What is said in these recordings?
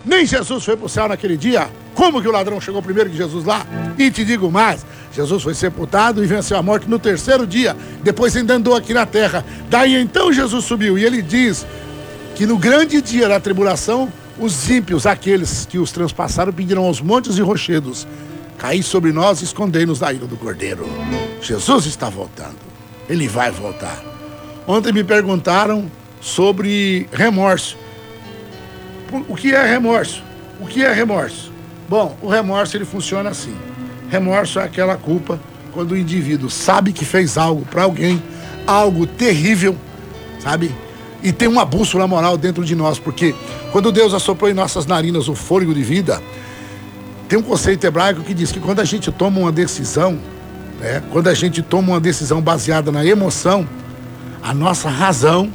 Nem Jesus foi pro céu naquele dia. Como que o ladrão chegou primeiro que Jesus lá? E te digo mais, Jesus foi sepultado e venceu a morte no terceiro dia. Depois ainda andou aqui na terra. Daí então Jesus subiu e ele diz que no grande dia da tribulação, os ímpios, aqueles que os transpassaram, pedirão aos montes e rochedos: caí sobre nós e escondei-nos da ira do Cordeiro. Jesus está voltando. Ele vai voltar. Ontem me perguntaram sobre remorso. O que é remorso? O que é remorso? Bom, o remorso ele funciona assim. Remorso é aquela culpa quando o indivíduo sabe que fez algo para alguém, algo terrível, sabe? E tem uma bússola moral dentro de nós, porque quando Deus assoprou em nossas narinas o fôlego de vida, tem um conceito hebraico que diz que quando a gente toma uma decisão, quando a gente toma uma decisão baseada na emoção, a nossa razão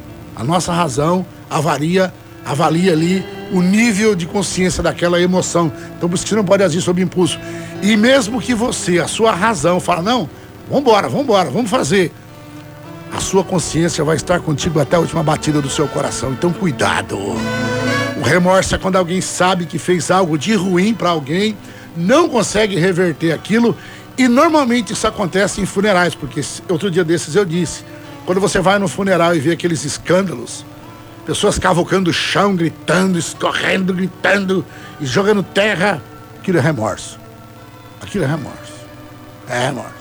avalia ali o nível de consciência daquela emoção. Então por isso que você não pode agir sob impulso. E mesmo que você, a sua razão, fala, não, vamos fazer, a sua consciência vai estar contigo até a última batida do seu coração. Então cuidado. O remorso é quando alguém sabe que fez algo de ruim para alguém, não consegue reverter aquilo, e normalmente isso acontece em funerais, porque outro dia desses eu disse, quando você vai no funeral e vê aqueles escândalos, pessoas cavocando o chão, gritando, escorrendo, gritando e jogando terra, aquilo é remorso. Aquilo é remorso. É remorso.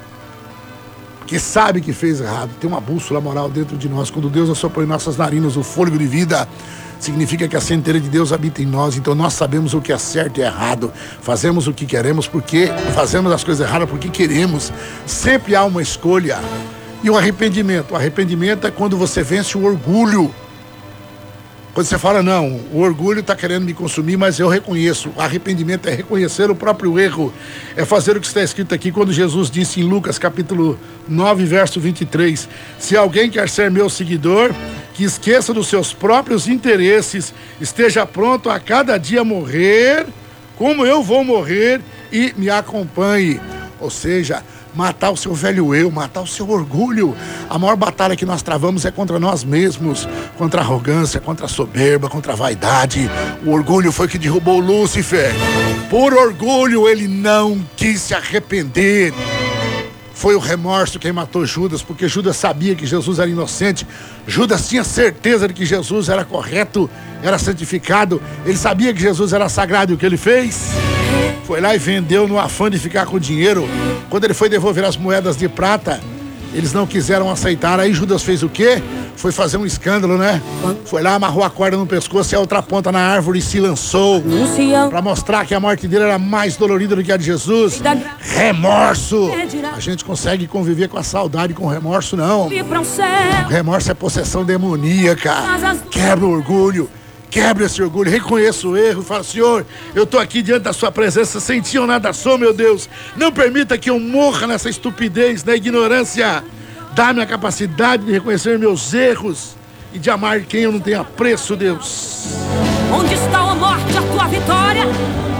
Porque sabe que fez errado. Tem uma bússola moral dentro de nós. Quando Deus assoprou em nossas narinas o fôlego de vida, significa que a centelha de Deus habita em nós. Então nós sabemos o que é certo e errado. Fazemos o que queremos porque fazemos as coisas erradas porque queremos. Sempre há uma escolha. E o arrependimento? O arrependimento é quando você vence o orgulho. Quando você fala, não, o orgulho está querendo me consumir, mas eu reconheço. O arrependimento é reconhecer o próprio erro. É fazer o que está escrito aqui quando Jesus disse em Lucas capítulo 9, verso 23. Se alguém quer ser meu seguidor, que esqueça dos seus próprios interesses, esteja pronto a cada dia morrer, como eu vou morrer, e me acompanhe. Ou seja, matar o seu velho eu, matar o seu orgulho. A maior batalha que nós travamos é contra nós mesmos, contra a arrogância, contra a soberba, contra a vaidade. O orgulho foi que derrubou Lúcifer. Por orgulho ele não quis se arrepender. Foi o remorso quem matou Judas, porque Judas sabia que Jesus era inocente. Judas tinha certeza de que Jesus era correto, era santificado. Ele sabia que Jesus era sagrado. E o que ele fez? Foi lá e vendeu no afã de ficar com dinheiro. Quando ele foi devolver as moedas de prata, eles não quiseram aceitar. Aí Judas fez o quê? Foi fazer um escândalo, né? Foi lá, amarrou a corda no pescoço e a outra ponta na árvore e se lançou para mostrar que a morte dele era mais dolorida do que a de Jesus. Remorso! A gente consegue conviver com a saudade, com o remorso não. O remorso é possessão demoníaca. Quebra o orgulho. Quebre esse orgulho, reconheça o erro e fala, Senhor, eu estou aqui diante da sua presença, sem ti eu nada sou, meu Deus. Não permita que eu morra nessa estupidez, na ignorância. Dá-me a capacidade de reconhecer meus erros e de amar quem eu não tenho apreço, Deus. Onde está, ó morte, a tua vitória?